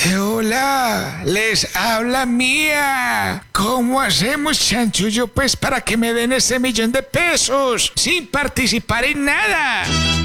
Hola, les habla Mía. ¿Cómo hacemos, chanchullo, pues para que me den ese 1.000.000 de pesos sin participar en nada?